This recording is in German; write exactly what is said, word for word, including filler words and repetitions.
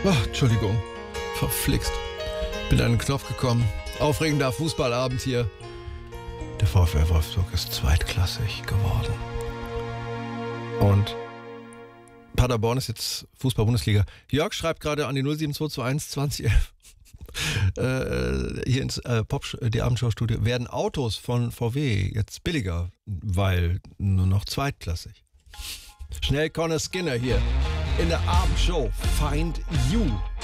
Oh, Entschuldigung. Verflixt. Bin an den Knopf gekommen. Aufregender Fußballabend hier. Der VfL Wolfsburg ist zweitklassig geworden. Und Paderborn ist jetzt Fußball-Bundesliga. Jörg schreibt gerade an die null sieben zwei zwei eins zwanzig elf äh, hier ins äh, Pop, die Abendshow-Studio. Werden Autos von V W jetzt billiger, weil nur noch zweitklassig. Schnell Connor Skinner hier in der Abendshow. Find You.